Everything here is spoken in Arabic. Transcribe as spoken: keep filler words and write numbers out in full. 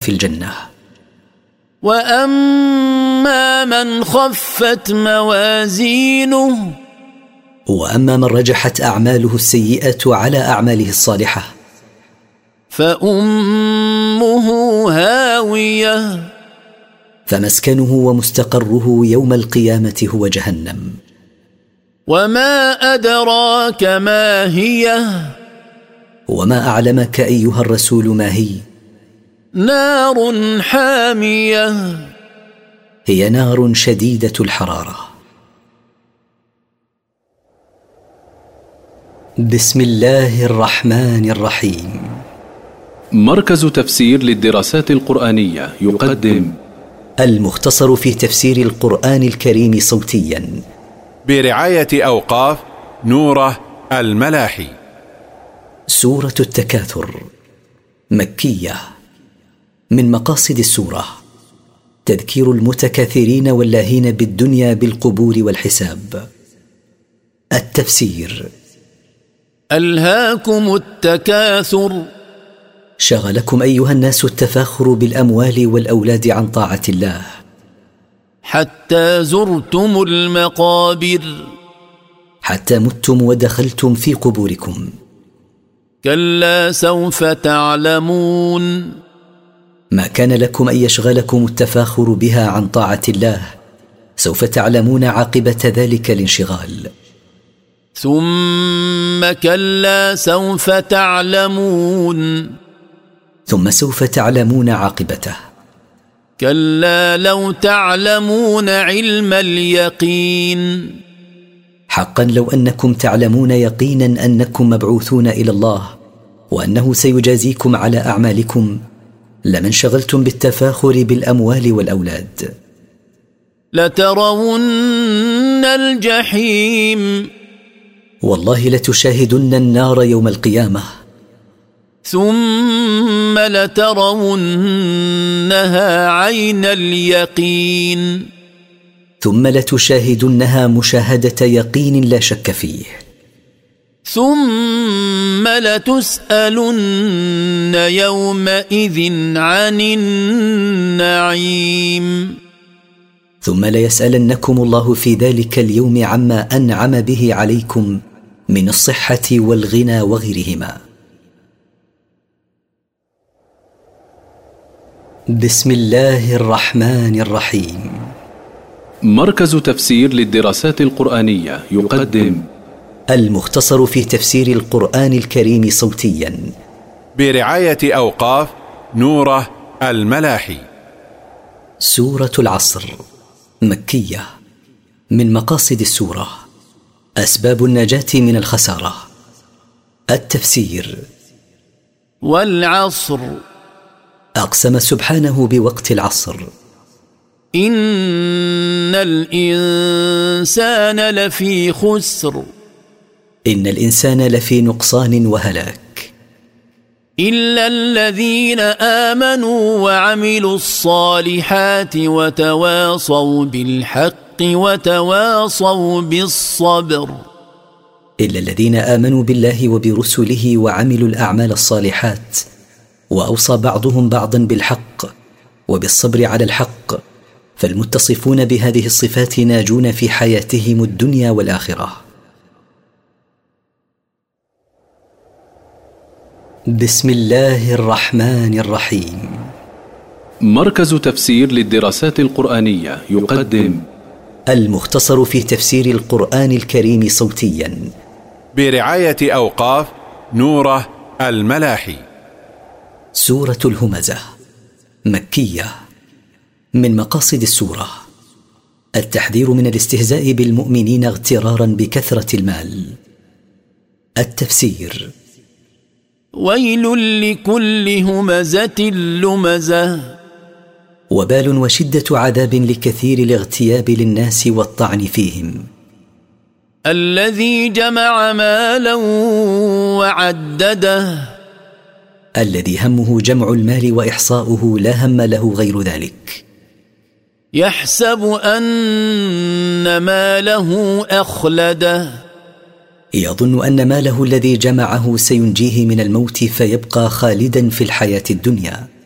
في الجنة. وأما من خفت موازينه وأما من رجحت أعماله السيئة على أعماله الصالحة فأمه هاوية فمسكنه ومستقره يوم القيامة هو جهنم. وما أدراك ما هي وما أعلمك أيها الرسول ما هي؟ نار حامية هي نار شديدة الحرارة. بسم الله الرحمن الرحيم. مركز تفسير للدراسات القرآنية يقدم المختصر في تفسير القرآن الكريم صوتيا برعاية أوقاف نوره الملاحي. سورة التكاثر مكية. من مقاصد السورة تذكير المتكاثرين واللاهين بالدنيا بالقبور والحساب. التفسير: ألهاكم التكاثر، شغلكم أيها الناس التفاخر بالأموال والأولاد عن طاعة الله، حتى زرتم المقابر، حتى متم ودخلتم في قبوركم. كلا سوف تعلمون، ما كان لكم أن يشغلكم التفاخر بها عن طاعة الله، سوف تعلمون عاقبة ذلك الانشغال. ثم كلا سوف تعلمون، ثم سوف تعلمون عاقبته. كلا لو تعلمون علم اليقين، حقا لو أنكم تعلمون يقينا أنكم مبعوثون إلى الله وأنه سيجازيكم على أعمالكم لما انشغلتم بالتفاخر بالأموال والأولاد. لترون الجحيم، والله لتشاهدن النار يوم القيامة. ثم لترونها عين اليقين، ثم لتشاهدنها مشاهدة يقين لا شك فيه. ثم لتسألن يومئذ عن النعيم، ثم ليسألنكم الله في ذلك اليوم عما أنعم به عليكم من الصحة والغنى وغيرهما. بسم الله الرحمن الرحيم. مركز تفسير للدراسات القرآنية يقدم المختصر في تفسير القرآن الكريم صوتيا برعاية أوقاف نوره الملاحي. سورة العصر مكية. من مقاصد السورة أسباب النجاة من الخسارة. التفسير: والعصر، أقسم سبحانه بوقت العصر. إن الإنسان لفي خسر، إن الإنسان لفي نقصان وهلاك، إلا الذين آمنوا وعملوا الصالحات وتواصوا بالحق وتواصوا بالصبر. إلا الذين آمنوا بالله وبرسله وعملوا الأعمال الصالحات، وأوصى بعضهم بعضا بالحق وبالصبر على الحق، فالمتصفون بهذه الصفات ناجون في حياتهم الدنيا والآخرة. بسم الله الرحمن الرحيم. مركز تفسير للدراسات القرآنية يقدم المختصر في تفسير القرآن الكريم صوتيا برعاية أوقاف نوره الملاحي. سورة الهمزة مكية. من مقاصد السورة التحذير من الاستهزاء بالمؤمنين اغترارا بكثرة المال. التفسير: ويل لكل همزة لمزة، وبال وشدة عذاب لكثير الاغتياب للناس والطعن فيهم. الذي جمع مالا وعدده، الذي همه جمع المال وإحصاؤه لا هم له غير ذلك. يحسب أن ماله أخلده، يظن أن ماله الذي جمعه سينجيه من الموت فيبقى خالدا في الحياة الدنيا.